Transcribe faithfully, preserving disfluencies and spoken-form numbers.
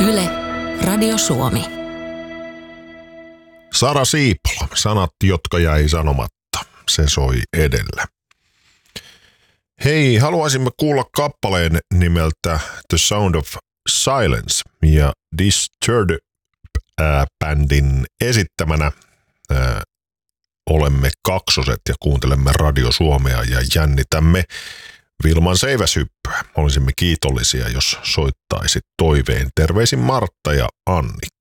Yle, Radio Suomi. Sara Siipola, sanat, jotka jäi sanomatta. Se soi edellä. Hei, haluaisimme kuulla kappaleen nimeltä The Sound of Silence ja Disturbed-bändin esittämänä ää, olemme kaksoset ja kuuntelemme Radio Suomea ja jännitämme Vilman seiväshyppyä. Olisimme kiitollisia, jos soittaisit toiveen. Terveisin Martta ja Annika.